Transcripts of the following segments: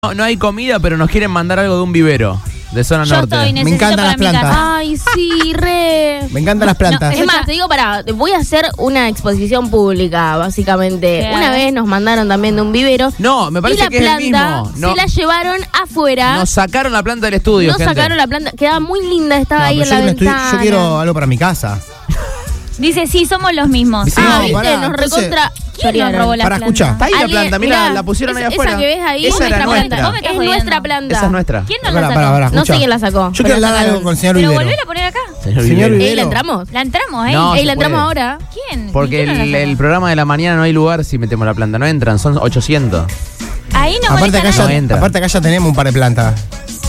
No hay comida, pero nos quieren mandar algo de un vivero de zona norte. Me encantan las plantas. Ay, sí, re. Me encantan las plantas. Es más, te digo, voy a hacer una exposición pública, básicamente. Claro. Una vez nos mandaron también de un vivero. No, me parece y la que es el planta mismo. No, se la llevaron afuera. nos sacaron la planta del estudio, Nos gente. sacaron la planta. Quedaba muy linda, estaba ahí en la ventana. Yo quiero algo para mi casa. Dice, sí, somos los mismos. Sí, Ah, no, ¿viste? pará, nos entonces, recontra. ¿Quién nos robó la Para, planta? escucha. Está ahí la Alguien- planta, mirá, la pusieron ahí afuera. Esa que ves ahí Esa es era nuestra nuestra. planta. Vos me estás Es jodiendo. nuestra planta. Esa es nuestra. ¿Quién nos la sacó? Pará, No sé escucha. quién la sacó. Yo quiero pero hablar la algo sacaron. con el señor Pero Vivero. volver a poner acá. Señor Señor Vivero. Vivero. ¿La entramos? La entramos, ¿eh? No, se La entramos puede. ahora. ¿Quién? Porque ¿Quién nos la el sacó? programa de la mañana no hay lugar si metemos la planta. No entran, son 800. Ahí no Aparte molesta acá, No nadie. entra. aparte acá ya tenemos un par de plantas.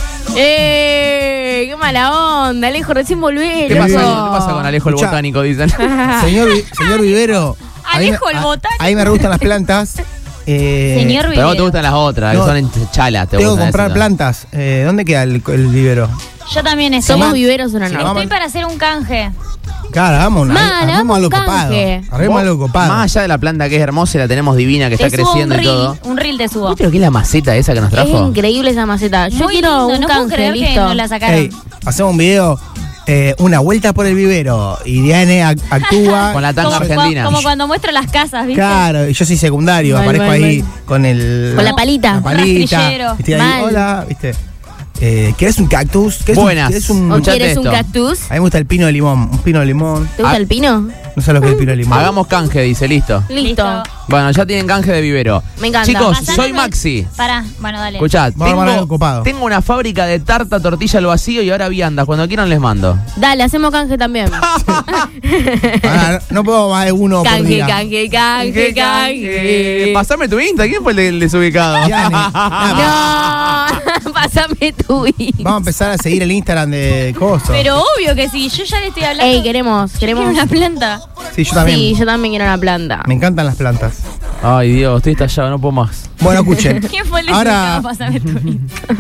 ¡Qué mala onda! Alejo, recién volvé. ¿Qué pasa con Alejo el Escuchá. botánico? Dicen. Señor Vivero. Alejo el botánico. A mí me gustan las plantas. Señor Pero a vos te Vivero. gustan las otras, No, que son en chalas. Te Tengo que gustan comprar esas. plantas. ¿Dónde queda el vivero? Yo también estoy. Somos viveros una Sí, noche. vamos. Estoy para hacer un canje. Claro, hagamos hagamos algo un copado. canje. Hagamos algo copado. Más allá de la planta que es hermosa y la tenemos divina, que Te está subo un creciendo y reel. todo. Un reel te subo. ¿Viste lo que es la maceta esa que nos Es trajo? increíble esa maceta. Yo Muy quiero lindo, un no puedo canje, creer que listo. nos la sacaron. Ey, hacemos un video, una vuelta por el vivero. Y Diane actúa. Con la tanga Como, argentina. como cuando muestro las casas, ¿viste? Claro, y yo soy secundario, Mal, aparezco mal, ahí mal. con el. Con la palita. La palita. Rastrillero. Estoy ahí, Mal. hola, ¿viste? ¿Querés un cactus? Buenas. ¿Querés un... ¿O Escuchate quieres un esto. cactus? A mí me gusta el pino de limón. Un pino de limón. ¿Te gusta el pino? No sé lo que es el pino de limón. Hagamos canje, dice, listo. Listo. Bueno, ya tienen canje de vivero. Me encanta. Chicos, Pasanos soy el- Maxi. Pará, bueno, dale. Escuchá, Vamos a armar algo copado. tengo una fábrica de tarta, tortilla al vacío y ahora viandas. Cuando quieran les mando. Dale, hacemos canje también. Pará, no puedo más de uno por Canje, día. canje. Pasame tu Insta. ¿Quién fue el desubicado? Diane, No, pásame tu vida. Vamos a empezar a seguir el Instagram de Coso. Pero obvio que sí, yo ya le estoy hablando. Ey, queremos Quiero una planta. Sí, yo también. Sí, yo también quiero una planta. Me encantan las plantas. Ay, Dios, estoy estallado, no puedo más. Bueno, escuchen. ¿Quién fue el Ahora, desubicado? Pásame tu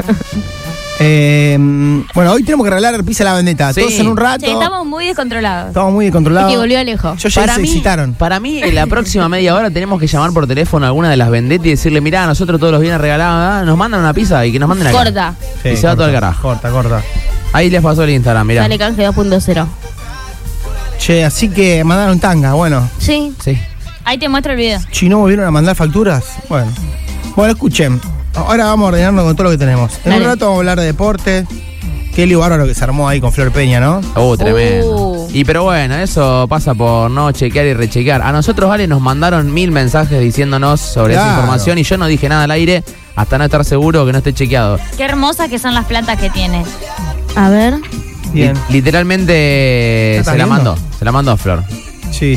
bueno, hoy tenemos que regalar pizza a la vendetta. Sí. Todos en un rato. Che, estamos muy descontrolados. Estamos muy Es descontrolados. que volvió Alejo. Yo ya se excitaron. Para mí, en la próxima media hora tenemos que llamar por teléfono a alguna de las vendetas y decirle, mirá, nosotros todos los viernes regalamos, nos mandan una pizza y que nos manden acá. Corta. Sí, Y se va todo el corta, carajo. Corta. Ahí les pasó el Instagram, mirá. Dale canje 2.0. Che, así que mandaron tanga. Bueno, Sí. Sí. Ahí te muestro el video. si no volvieron a mandar facturas. Bueno, escuchen. Ahora vamos a ordenarnos con todo lo que tenemos. En Dale. un rato vamos a hablar de deporte. Qué lío bárbaro que se armó ahí con Flor Peña, ¿no? Tremendo. Y pero bueno, eso pasa por no chequear y rechequear. A nosotros, Ale, nos mandaron 1000 mensajes diciéndonos sobre esa Claro. información y yo no dije nada al aire hasta no estar seguro que no esté chequeado. Qué hermosas que son las plantas que tiene. A ver. Bien. Literalmente ¿Estás se la viendo? mandó. Se la mandó a Flor. Sí.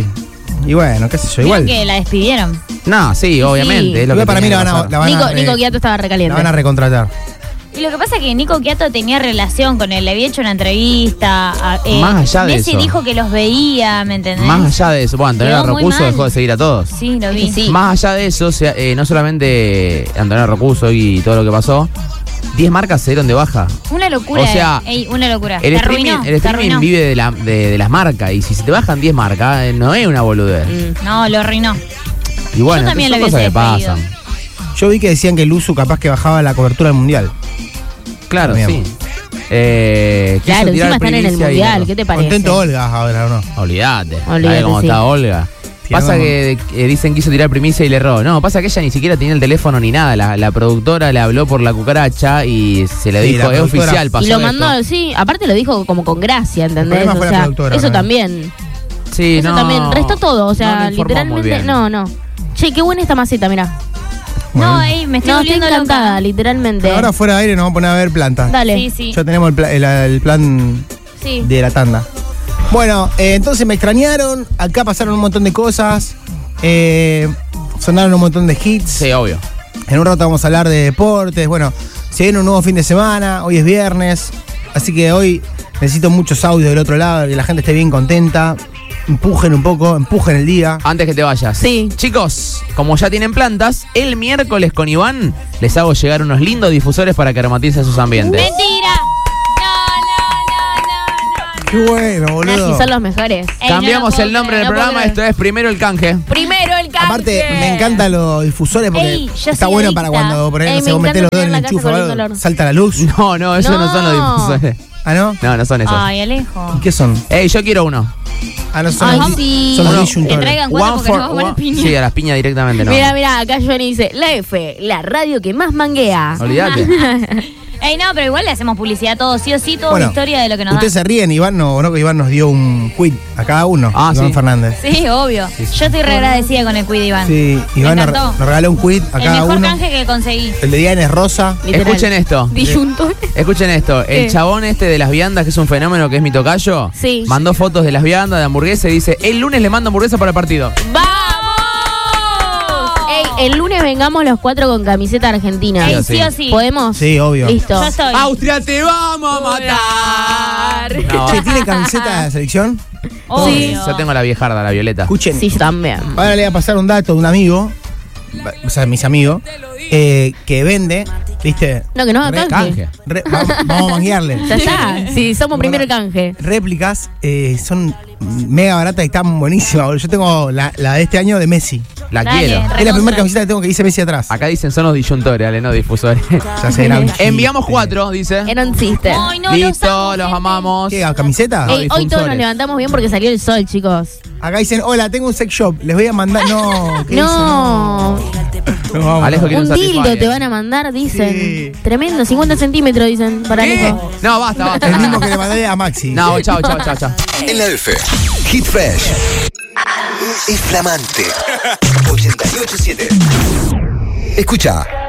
Y bueno, qué sé yo, igual. Vieron que la despidieron. No, sí, obviamente. Es lo Igual que para mí tenía la que van a, pasar. la van a, Nico Quiato estaba la recaliente. van a recontratar. Y lo que pasa es que Nico Quiato tenía relación con él, le había hecho una entrevista. Más allá de Messi eso. dijo que los veía, ¿me entendés? Más allá de eso, bueno, Antonella Quedó muy Rocuso mal. dejó de seguir a todos. Sí, lo vi. Sí. Más allá de eso, no solamente Antonella Rocuso y todo lo que pasó, 10 marcas se dieron de baja. Una locura. O sea, ey, una locura. El Te streaming, arruinó, el te streaming arruinó. vive de las marcas y si se te bajan 10 marcas, no es una boludez. No, lo arruinó. Y bueno, Yo también son lo cosas que hubiese despedido. pasan. Yo vi que decían que el Luzu capaz que bajaba la cobertura del mundial. Claro, También. sí. Claro, encima están en el primicia y mundial. no. ¿Qué te parece? Contento Olga ahora, ¿o no? Olvídate. Olvídate, ¿Sabés cómo sí. está Olga? Tirando- Pasa que dicen que hizo tirar primicia y le erró. No, pasa que ella ni siquiera tenía el teléfono ni nada. La productora le habló por la cucaracha y se le Sí, dijo, la es productora. oficial, pasó Y lo esto". mandó, sí. Aparte lo dijo como con gracia, ¿entendés? El problema O fue la sea, productora, eso ¿no? también. Sí, Eso no, también. Restó todo. O sea, no me informó muy literalmente. bien. No. Che, qué buena esta maceta, mirá. Bueno. No, ey, me estoy No, estoy volviendo encantada, loca. literalmente. Pero ahora fuera de aire nos vamos a poner a ver plantas. Dale. Sí, sí. Ya tenemos el plan Sí. de la tanda. Bueno, entonces me extrañaron. Acá pasaron un montón de cosas. Sonaron un montón de hits. Sí, obvio. En un rato vamos a hablar de deportes. Bueno, se viene un nuevo fin de semana. Hoy es viernes. Así que hoy necesito muchos audios del otro lado. Que la gente esté bien contenta. Empujen un poco, empujen el día. Antes que te vayas. Sí. Chicos, como ya tienen plantas, el miércoles con Iván les hago llegar unos lindos difusores para que aromaticen sus ambientes. Mentira. Qué bueno, boludo. Si son los mejores. Cambiamos el nombre del programa, esto es Primero el Canje. Primero el canje. Aparte, me encantan los difusores porque Ey, yo está soy bueno adicta. para cuando por ahí Ey, se me vos metés los encanta dedos en el tener la enchufe casa o con algo, olor. salta la luz. No, esos no son los difusores. ¿Ah, no? No son esos. Ay, Alejo. ¿Qué son? Ey, yo quiero uno. Ah, no son Ay, los sí. son los Uno- Que disyuntores. traigan cuatro porque nos vamos a la piña. Sí, a las piñas directamente no. Mira, acá Johnny dice, la F, la radio que más manguea. Olvídate. Ey, no, pero igual le hacemos publicidad a todos, sí o sí, toda Bueno, historia de lo que nos ustedes da. se ríen, Iván, ¿no? Que Iván nos dio un quid a cada uno. Ah, Iván sí. Fernández. Sí, obvio. Yo estoy re agradecida con el Cuid, Iván. Sí, Iván Me nos encantó. regaló un quid a El cada mejor uno. canje que conseguí. El de Diana es rosa. Literal. Escuchen esto. Disyuntor. Escuchen esto. El ¿Qué? chabón este de las viandas, que es un fenómeno, que es mi tocayo, Sí. mandó fotos de las viandas, de hamburguesa y dice, el lunes le mando hamburguesa para el partido. ¡Vamos! Ey, el lunes vengamos los 4 con camiseta argentina. Sí, Ey, sí. sí o sí. ¿Podemos? Sí, obvio. Listo. Yo estoy. Austria, te vamos a matar. No, Che, ¿tiene camiseta de la selección? Obvio. yo tengo la viejarda, la violeta. Escuchen. Sí, yo también. Ahora le voy a pasar un dato de un amigo, o sea, mis amigos, que vende, ¿viste? No, que no haga canje. Vamos a manguearle. Ya está. Sí, somos primero el canje. Réplicas son mega baratas y están buenísimas, boludo. Yo tengo la de este año de Messi. La Dale, quiero. Es la recontra. primera camiseta que tengo que dice Messi atrás. Acá dicen son los disyuntores, Ale, no difusores. Ya sé, la Enviamos 4, dice. Eran sister. Ay, no, Listo, los amamos. ¿Qué? ¿Camiseta? No, Ey, hoy todos nos difusores. levantamos bien porque salió el sol, chicos. Acá dicen, hola, tengo un sex shop. Les voy a mandar. No, ¿qué No, dicen? No, vamos. Alejo quiere un un dildo Satisfyer. te van a mandar, dicen. Sí. Tremendo, 50 centímetros, dicen, para ¿Qué? Alejo. No, basta. El mismo que le mandé a Maxi. No, chao. En la F. Hit Fresh. Es flamante. 88.7. Escucha.